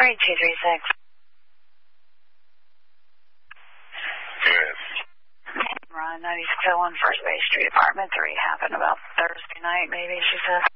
Freight 236. Yes. Ron, 9601 First Bay Street, Apartment 3. Happened about Thursday night, maybe, she said.